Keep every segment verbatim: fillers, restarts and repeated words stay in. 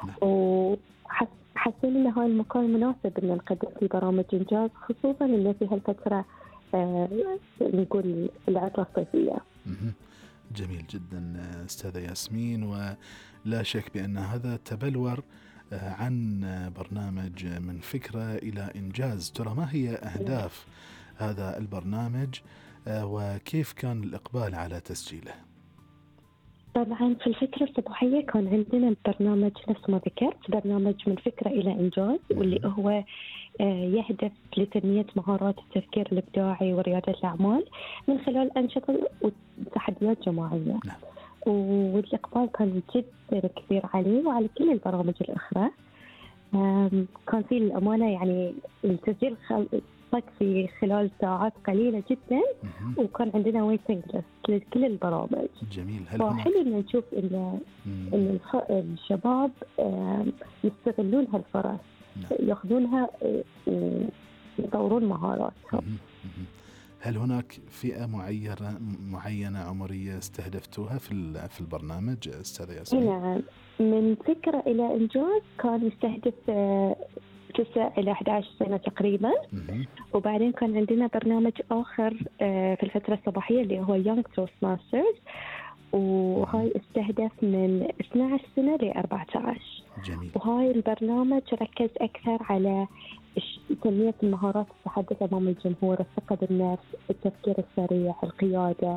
نعم. وحسينا إن هذا المكان مناسب إن نقدم فيه برامج إنجاز، خصوصا إن في هالفترة آه نقول العطلة الصيفية. جميل جدا أستاذة ياسمين، ولا شك بأن هذا تبلور عن برنامج من فكرة إلى إنجاز. ترى ما هي أهداف هذا البرنامج وكيف كان الإقبال على تسجيله؟ طبعا في الفكرة الصباحية كان عندنا البرنامج نفس ما ذكرت، برنامج من فكرة إلى إنجاز، واللي هو يهدف لتنمية مهارات التفكير الإبداعي وريادة الأعمال من خلال أنشطة وتحديات جماعية. والإقبال كان جدا كبير عليه وعلى كل البرامج الأخرى. كان في الأمانة يعني التسجيل صك في خلال ساعات قليلة جدا، وكان عندنا ويتنج ليست لكل البرامج. جميل. فحلو إن نشوف إن إن الشباب يستغلون هالفرص، يأخذونها ويطورون مهاراتهم. هل هناك فئة معينة معينة عمرية استهدفتوها في في البرنامج أستاذة ياسمين؟ نعم، من فكرة إلى إنجاز كان يستهدف تسعة إلى أحد عشر سنة تقريبا. وبعدين كان عندنا برنامج آخر في الفترة الصباحية اللي هو Young Toastmasters، وهاي استهدف من اثنتي عشرة سنة ل أربعة عشر. جميل. وهاي البرنامج ركز أكثر على تنمية المهارات، التحدث أمام الجمهور، الثقة بالنفس، التفكير السريع، القيادة.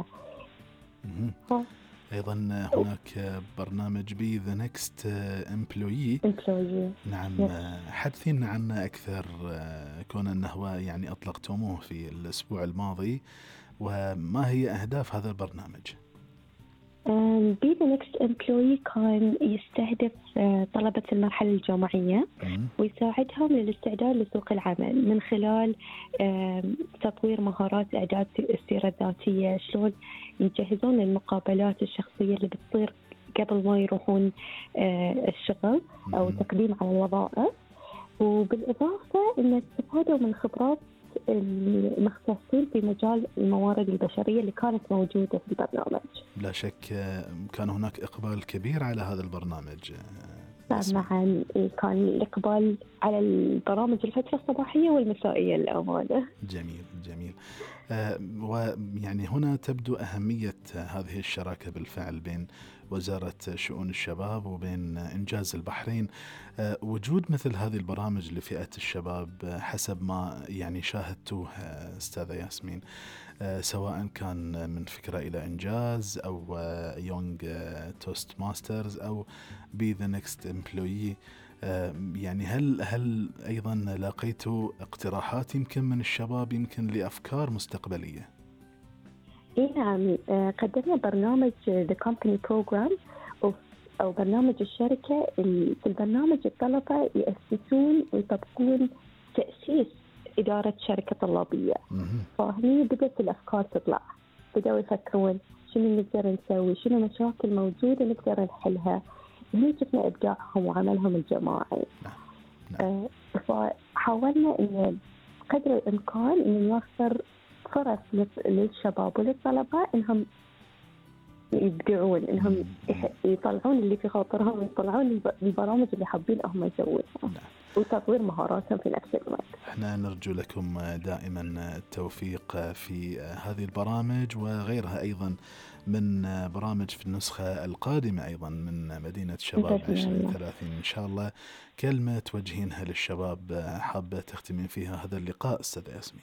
أيضا هناك برنامج بي The Next Employee. Employee. نعم. حدثينا عنه أكثر، كون أنه يعني أطلقتموه في الأسبوع الماضي، وما هي أهداف هذا البرنامج؟ بي The Next Employee كان يستهدف طلبة المرحلة الجامعية ويساعدهم للاستعداد لسوق العمل من خلال تطوير مهارات إعداد السيرة الذاتية، شلون يجهزون المقابلات الشخصية اللي بتصير قبل ما يروحون الشغل أو تقديم على الوظائف. وبالإضافة إن استفادوا من خبرات المختصين في مجال الموارد البشرية اللي كانت موجودة في البرنامج. لا شك كان هناك إقبال كبير على هذا البرنامج. طبعا كان الإقبال على البرامج الفترة الصباحية والمسائية الأمانة. جميل جميل. آه ويعني هنا تبدو أهمية هذه الشراكة بالفعل بين وزارة شؤون الشباب وبين إنجاز البحرين. آه وجود مثل هذه البرامج لفئة الشباب حسب ما يعني شاهدتوه أستاذة ياسمين، آه سواء كان من فكرة إلى إنجاز أو يونج توست ماسترز أو بي ذا نيكست امبلويي، يعني هل هل أيضا لقيتوا اقتراحات يمكن من الشباب يمكن لأفكار مستقبلية؟ إيه نعم، قدمنا برنامج The Company Program أو برنامج الشركة. في البرنامج الطلبة يأسسون ويطبقون تأسيس إدارة شركة طلابية. فهني بدأت الأفكار تطلع، بدأوا يفكرون شنو نقدر نسوي، شنو مشاكل موجودة نقدر نحلها. هني شفنا إبداعهم وعملهم الجماعي. آه فحاولنا إن قدر الإمكان إن نوفر فرص للشباب وللطلبة إنهم يبدعون، إنهم يطلعون اللي في خاطرهم، يطلعون البرامج اللي حابين هم يسوونها وتطوير مهاراتهم في نفس الوقت. احنا نرجو لكم دائما التوفيق في هذه البرامج وغيرها أيضا من برامج في النسخة القادمة أيضا من مدينة شباب عشرين ثلاثين إن شاء الله. كلمة توجهينها للشباب حابة تختمين فيها هذا اللقاء أستاذة ياسمين؟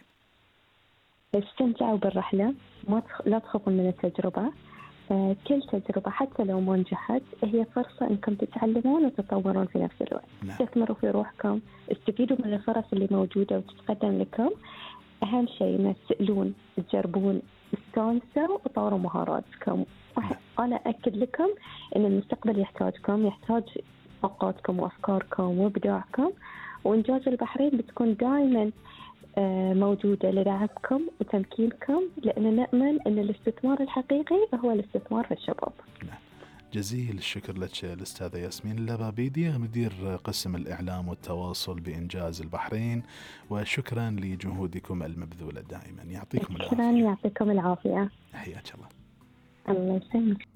استمتعوا بالرحلة، ما تخ... لا تخافوا من التجربة. آه، كل تجربة حتى لو ما نجحت هي فرصة إنكم تتعلمون وتتطورون في نفس الوقت. تستثمروا في روحكم، استفيدوا من الفرص اللي موجودة وتتقدم لكم. أهم شيء إن تسألون، تجربون، تستانسوا وتطوروا مهاراتكم. أنا أكد لكم إن المستقبل يحتاجكم، يحتاج طاقاتكم وأفكاركم وإبداعكم، وإنجاز البحرين بتكون دائما موجودة لدعمكم وتمكينكم، لأن نؤمن أن الاستثمار الحقيقي هو الاستثمار في الشباب. جزيل الشكر لك الأستاذة ياسمين اللبابيدي، مدير قسم الإعلام والتواصل بإنجاز البحرين، وشكرا لجهودكم المبذولة دائما. يعطيكم العافية. شكرا، يعطيكم العافية. حياك الله. الله يسلمك.